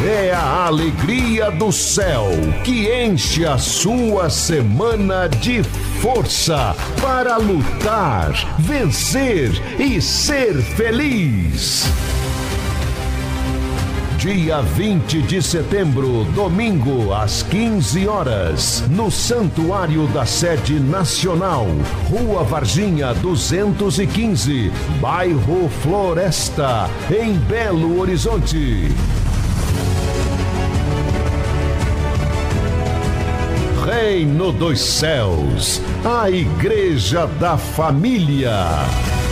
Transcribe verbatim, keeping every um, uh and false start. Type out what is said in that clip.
É a alegria do céu que enche a sua semana de força para lutar, vencer e ser feliz. Dia vinte de setembro, domingo, às quinze horas, no Santuário da Sede Nacional, Rua Varginha duzentos e quinze, bairro Floresta, em Belo Horizonte. Reino dos Céus, a Igreja da Família.